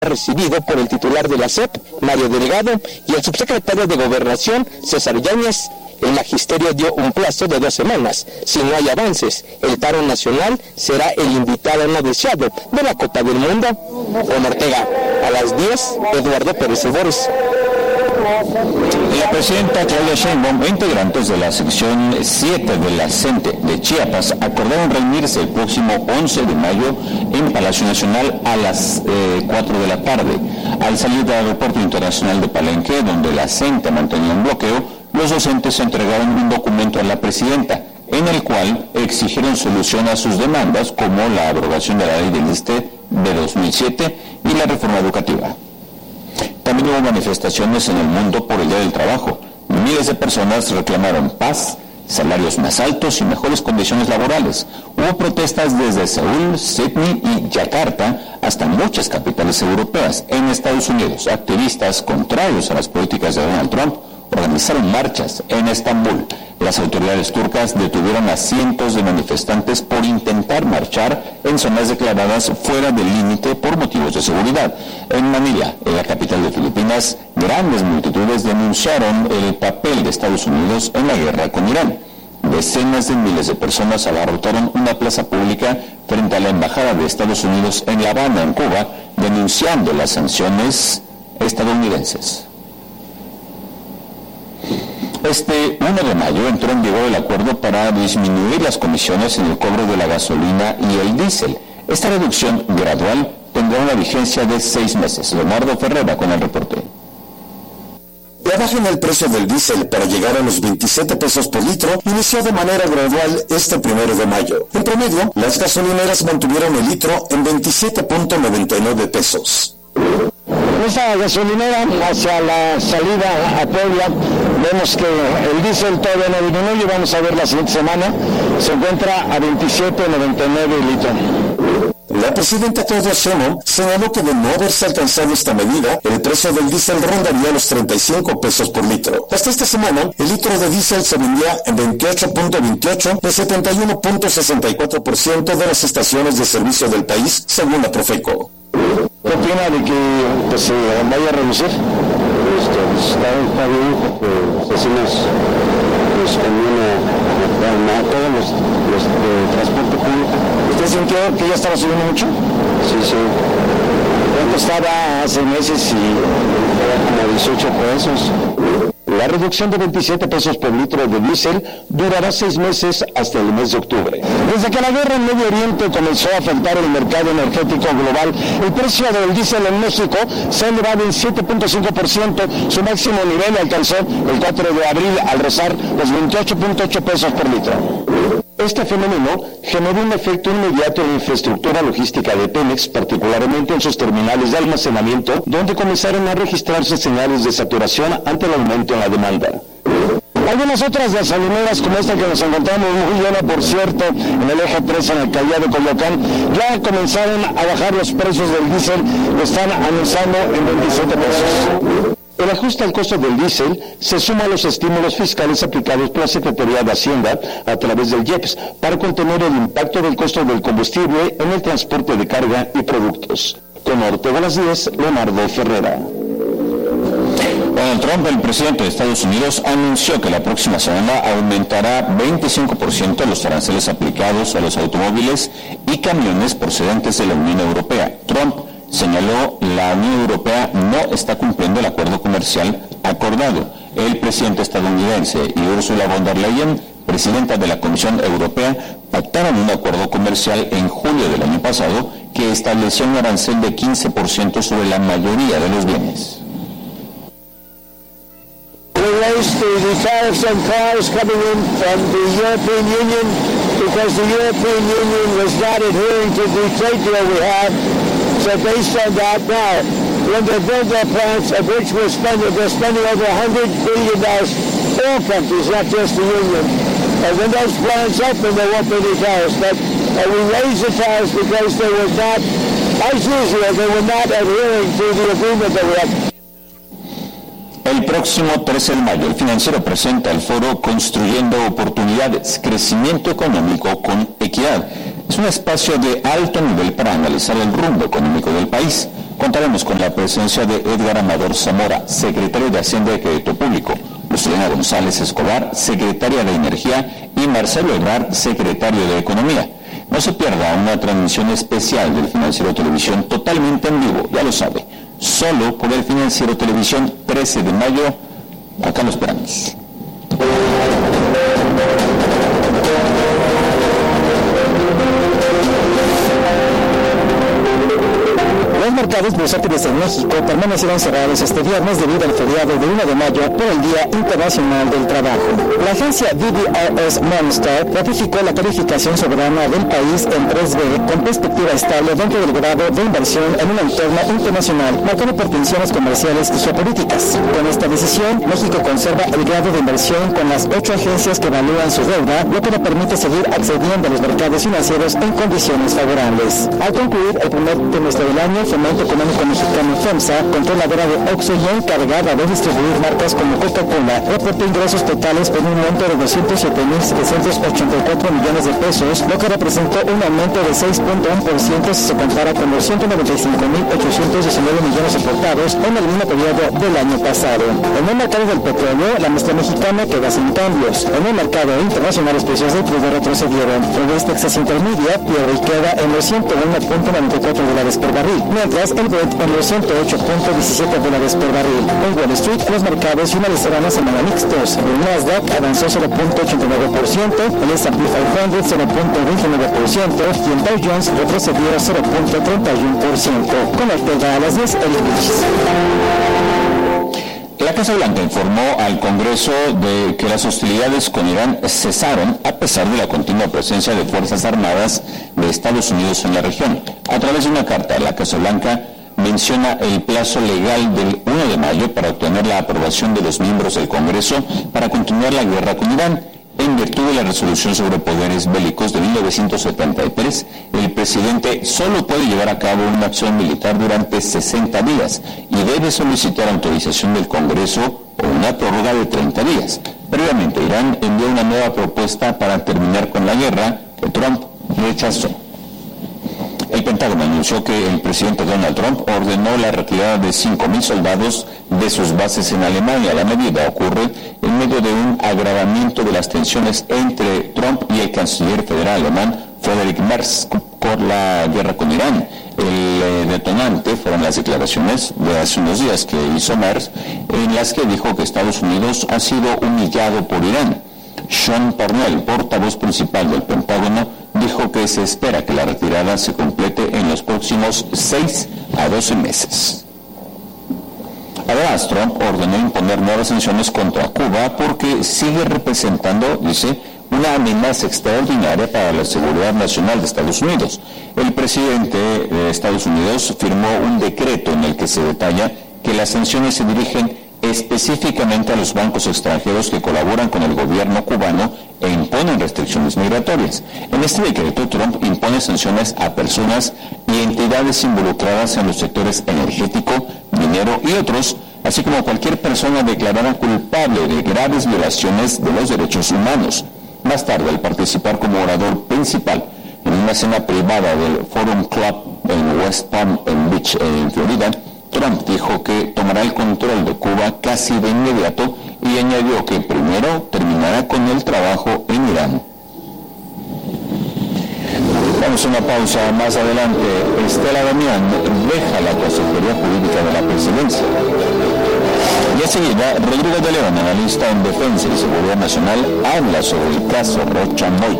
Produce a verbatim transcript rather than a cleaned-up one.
recibido por el titular de la S E P, Mario Delgado, y el subsecretario de Gobernación, César Yáñez. El magisterio dio un plazo de dos semanas. Si no hay avances, el paro nacional será el invitado no deseado de la Copa del Mundo. Juan Ortega, a las diez, Eduardo Pérez Albores. La presidenta Claudia Sheinbaum e integrantes de la sección siete de la CENTE de Chiapas acordaron reunirse el próximo once de mayo en Palacio Nacional a las eh, cuatro de la tarde. Al salir del Aeropuerto Internacional de Palenque, donde la CENTE mantenía un bloqueo, los docentes entregaron un documento a la presidenta, en el cual exigieron solución a sus demandas, como la abrogación de la ley del ISSSTE de dos mil siete y la reforma educativa. También hubo manifestaciones en el mundo por el Día del Trabajo. Miles de personas reclamaron paz, salarios más altos y mejores condiciones laborales. Hubo protestas desde Seúl, Sydney y Yakarta hasta muchas capitales europeas. En Estados Unidos, activistas contrarios a las políticas de Donald Trump organizaron marchas en Estambul. Las autoridades turcas detuvieron a cientos de manifestantes por intentar marchar en zonas declaradas fuera del límite por motivos de seguridad. En Manila, en la capital de Filipinas, grandes multitudes denunciaron el papel de Estados Unidos en la guerra con Irán. Decenas de miles de personas abarrotaron una plaza pública frente a la Embajada de Estados Unidos en La Habana, en Cuba, denunciando las sanciones estadounidenses. Este uno de mayo entró en vigor el acuerdo para disminuir las comisiones en el cobro de la gasolina y el diésel. Esta reducción gradual tendrá una vigencia de seis meses. Leonardo Ferrera con el reporte. La baja en el precio del diésel para llegar a los veintisiete pesos por litro inició de manera gradual este primero de mayo. En promedio, las gasolineras mantuvieron el litro en veintisiete punto noventa y nueve pesos. Esta gasolinera hacia la salida a Puebla, vemos que el diésel todavía no disminuye, vamos a ver la siguiente semana, se encuentra a veintisiete noventa y nueve el litro. La presidenta Claudia Sheinbaum señaló que de no haberse alcanzado esta medida, el precio del diésel rondaría los treinta y cinco pesos por litro. Hasta esta semana, el litro de diésel se vendía en veintiocho punto veintiocho de setenta y uno punto sesenta y cuatro por ciento de las estaciones de servicio del país, según la Profeco. ¿Qué opina de que pues, se vaya a reducir? Esto está, está bien porque así nos, nos conviene a todos los, los de transporte público. ¿Usted sintió que ya estaba subiendo mucho? Sí, sí. ¿Cuánto estaba hace meses y era como dieciocho pesos? La reducción de veintisiete pesos por litro de diésel durará seis meses hasta el mes de octubre. Desde que la guerra en Medio Oriente comenzó a afectar el mercado energético global, el precio del diésel en México se ha elevado en siete punto cinco por ciento. Su máximo nivel alcanzó el cuatro de abril al rozar los veintiocho punto ocho pesos por litro. Este fenómeno generó un efecto inmediato en la infraestructura logística de Pemex, particularmente en sus terminales de almacenamiento, donde comenzaron a registrarse señales de saturación ante el aumento en la demanda. Algunas otras gasolineras, como esta que nos encontramos muy llena, por cierto, en el eje tres en la alcaldía de Coyoacán, ya comenzaron a bajar los precios del diésel, lo están anunciando en veintisiete pesos. El ajuste al costo del diésel se suma a los estímulos fiscales aplicados por la Secretaría de Hacienda a través del I E P S para contener el impacto del costo del combustible en el transporte de carga y productos. Con Ortega a las diez, Leonardo Ferrera. Donald Trump, el presidente de Estados Unidos, anunció que la próxima semana aumentará veinticinco por ciento los aranceles aplicados a los automóviles y camiones procedentes de la Unión Europea. Trump señaló la Unión Europea no está cumpliendo el acuerdo comercial acordado. El presidente estadounidense y Ursula von der Leyen, presidenta de la Comisión Europea, pactaron un acuerdo comercial en julio del año pasado que estableció un arancel de quince por ciento sobre la mayoría de los bienes. Relates to the tariffs on cars coming in from the European Union because the European Union was not adhering to the trade deal we have. So based on that now, when they build their plants, of which we're spending, they're spending over one hundred billion dollars, all countries, not just the Union. And when those plants open, there won't be any tariffs. But uh, we raised the tariffs because they were not, as usual, they were not adhering to the agreement that we have. El próximo trece de mayo, el Financiero presenta el foro Construyendo Oportunidades, Crecimiento Económico con Equidad. Es un espacio de alto nivel para analizar el rumbo económico del país. Contaremos con la presencia de Edgar Amador Zamora, secretario de Hacienda y Crédito Público, Lucilena González Escobar, secretaria de Energía, y Marcelo Ebrard, secretario de Economía. No se pierda una transmisión especial del Financiero Televisión totalmente en vivo, ya lo sabe, solo por el Financiero Televisión, trece de mayo, acá lo esperamos. Los mercados bursátiles en México permanecieron cerrados este viernes debido al feriado de uno de mayo por el Día Internacional del Trabajo. La agencia D B R S Morningstar ratificó la calificación soberana del país en tres B con perspectiva estable dentro del grado de inversión en un entorno internacional marcado por tensiones comerciales y geopolíticas. Con esta decisión, México conserva el grado de inversión con las ocho agencias que evalúan su deuda, lo que le permite seguir accediendo a los mercados financieros en condiciones favorables. Al concluir el primer trimestre del año, Fomento Económico Mexicano FEMSA, controladora de Oxxo y encargada de distribuir marcas como Coca-Cola, reportó ingresos totales por un monto de doscientos siete mil setecientos ochenta y cuatro millones de pesos, lo que representó un aumento de seis punto uno por ciento si se compara con los ciento noventa y cinco mil ochocientos diecinueve millones reportados en el mismo periodo del año pasado. En el mercado del petróleo, la mezcla mexicana queda sin cambios. En el mercado internacional, los precios del crudo retrocedieron. El West Texas Intermediate pierde y queda en los ciento uno punto noventa y cuatro dólares por barril, mientras el Brent en los ciento ocho punto diecisiete dólares por barril. En Wall Street, los mercados finalizarán la semana mixtos. El Nasdaq avanzó cero punto ochenta y nueve por ciento, el S and P quinientos cero punto veintinueve por ciento y el Dow Jones retrocedió cero punto treinta y uno por ciento. Con la a las diez, el Vilchis. La Casa Blanca informó al Congreso de que las hostilidades con Irán cesaron a pesar de la continua presencia de Fuerzas Armadas de Estados Unidos en la región. A través de una carta, la Casa Blanca menciona el plazo legal del uno de mayo para obtener la aprobación de los miembros del Congreso para continuar la guerra con Irán. En virtud de la resolución sobre poderes bélicos de mil novecientos setenta y tres, el presidente solo puede llevar a cabo una acción militar durante sesenta días y debe solicitar autorización del Congreso o una prórroga de treinta días. Previamente, Irán envió una nueva propuesta para terminar con la guerra que Trump rechazó. El Pentágono anunció que el presidente Donald Trump ordenó la retirada de cinco mil soldados de sus bases en Alemania. La medida ocurre en medio de un agravamiento de las tensiones entre Trump y el canciller federal alemán Friedrich Merz por la guerra con Irán. El eh, detonante fueron las declaraciones de hace unos días que hizo Merz, en las que dijo que Estados Unidos ha sido humillado por Irán. Sean Parnell, portavoz principal del Pentágono, dijo que se espera que la retirada se complete en los próximos seis a doce meses. Además, Trump ordenó imponer nuevas sanciones contra Cuba porque sigue representando, dice, una amenaza extraordinaria para la seguridad nacional de Estados Unidos. El presidente de Estados Unidos firmó un decreto en el que se detalla que las sanciones se dirigen específicamente a los bancos extranjeros que colaboran con el gobierno cubano e imponen restricciones migratorias. En este decreto, Trump impone sanciones a personas y entidades involucradas en los sectores energético, minero y otros, así como cualquier persona declarada culpable de graves violaciones de los derechos humanos. Más tarde, al participar como orador principal en una cena privada del Forum Club en West Palm Beach, en Florida, Trump dijo que tomará el control de Cuba casi de inmediato y añadió que primero terminará con el trabajo en Irán. Vamos a una pausa. Más adelante, Estela Damián deja la Consejería Jurídica de la Presidencia. Y enseguida, Rodrigo de León, analista en Defensa y Seguridad Nacional, habla sobre el caso Rocha Moya.